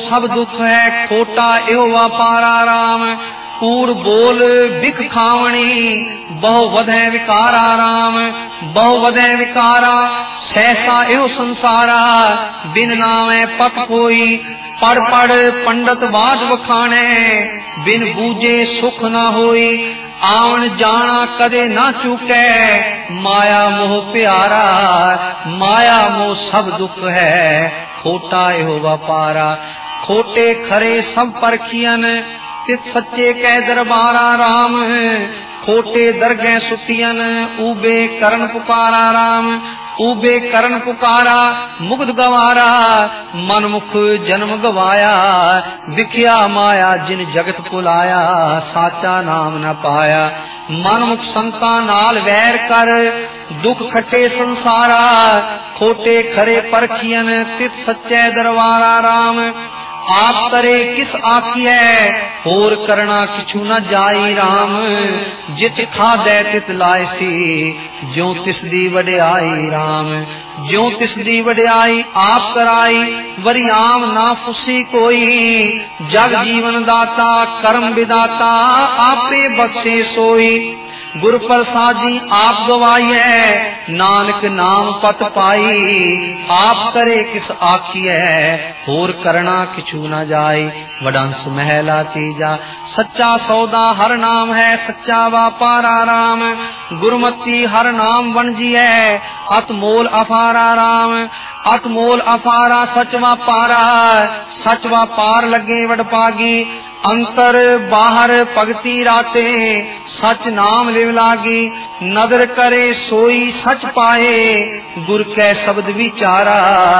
सब दुख है खोटा एहो वापारा राम। कूड़ बोल बिख खावणी बहु वधै विकारा राम। बहु वधै विकारा सहसा एहो संसारा। बिन नावे पत कोई पढ़ पढ़ पंडित बाज वखाणे। बिन बूझे सुख न होई आवन जाना कदे ना चूकै। माया मोह प्यारा माया मोह सब दुख है खोटा एहो वापारा। खोटे खरे सब परखियन तित सच्चे कै दरबारा राम। खोटे दरगह सुतियन ऊबे करन पुकारा राम। ऊबे करन पुकारा मुग्ध गवारा। मनमुख जन्म गवाया विख्या माया जिन जगत भुलाया। साचा नाम न पाया मनमुख संता नाल वैर कर दुख खट्टे संसारा। खोटे खरे परखियन तित सच्चे दरबारा राम। आप करे किस आखिए होर करना किछु न जाई राम। जित खादे तित लायसी ज्यों तिस दी वड्याई राम। ज्यों तिस दी वड्याई आप कराई वरी आम ना फुसी कोई। जग जीवन दाता कर्म विदाता आपे बख्शे सोई। गुर प्रसादी आप गवाइए नानक नाम पत पाई। आप करे किस आखिए होर करना किछु न जाई। वडंस महला तीजा सच्चा सौदा हर नाम है सच्चा वापारा राम। गुरमती हर नाम वणजिए अतमोल अफारा राम। अतमोल अफारा सच वापारा सच वापार लगे वडपागी। अंतर बाहर भगती राते सच नाम लिव लागी। नदर करे सोई सच पाए गुर कै शब्द विचारा।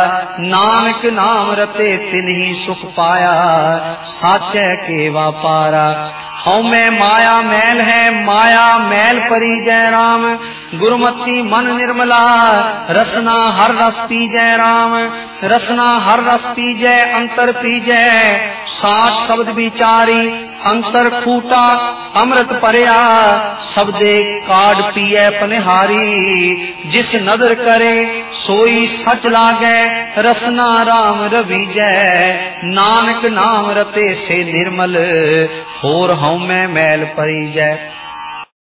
नानक नाम रते तिन्ही सुख पाया साचे के वापारा। हऊँ मैं माया मैल है माया मैल परी जय राम। गुरुमती मन निर्मला रसना हर रस पी जय राम। रसना हर रस पी जय अंतर पी जय। साच शब्द विचारी अंतर खूटा अमृत परया। शब्दे काड पिए पनिहारी। जिस नदर करे सोई सच लागे रसना राम रवि जय। नानक नाम रते से निर्मल होर हऊँ मैं मैल परी जय।